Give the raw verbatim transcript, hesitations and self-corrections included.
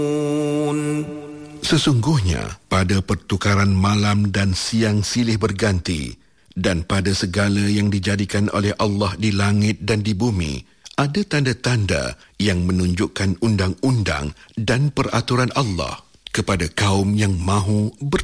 Sesungguhnya pada pertukaran malam dan siang silih berganti dan pada segala yang dijadikan oleh Allah di langit dan di bumi ada tanda-tanda yang menunjukkan undang-undang dan peraturan Allah kepada kaum yang mahu ber